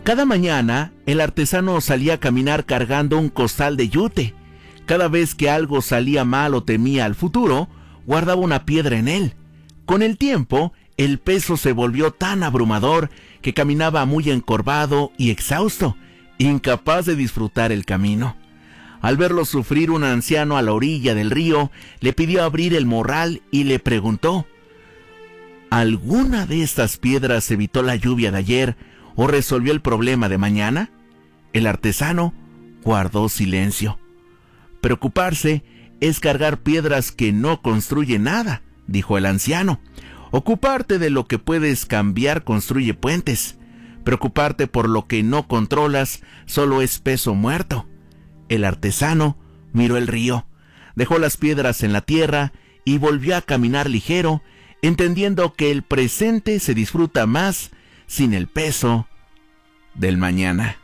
Cada mañana, el artesano salía a caminar cargando un costal de yute. Cada vez que algo salía mal o temía al futuro, guardaba una piedra en él. Con el tiempo, el peso se volvió tan abrumador que caminaba muy encorvado y exhausto, incapaz de disfrutar el camino. Al verlo sufrir, un anciano a la orilla del río le pidió abrir el morral y le preguntó: ¿alguna de estas piedras evitó la lluvia de ayer o resolvió el problema de mañana? El artesano guardó silencio. Preocuparse es cargar piedras que no construyen nada, dijo el anciano. Ocuparte de lo que puedes cambiar construye puentes. Preocuparte por lo que no controlas solo es peso muerto. El artesano miró el río, dejó las piedras en la tierra y volvió a caminar ligero, entendiendo que el presente se disfruta más sin el peso del mañana.